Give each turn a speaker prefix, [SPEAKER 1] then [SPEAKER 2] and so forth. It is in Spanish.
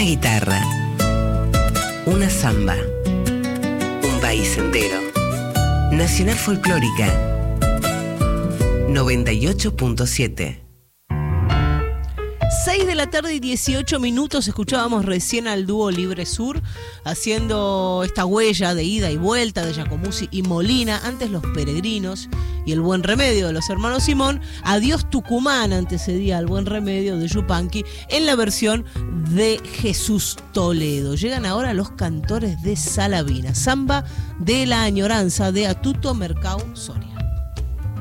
[SPEAKER 1] guitarra, una samba, un país entero. Nacional Folclórica 98.7.
[SPEAKER 2] 6 de la tarde y 18 minutos. Escuchábamos recién al dúo Libre Sur haciendo esta huella de ida y vuelta de Giacomuzzi y Molina, antes Los Peregrinos y El Buen Remedio de los hermanos Simón. Adiós Tucumán antecedía al Buen Remedio de Yupanqui en la versión de Jesús Toledo. Llegan ahora los cantores de Salavina, samba de la añoranza de Atuto Mercau Soria.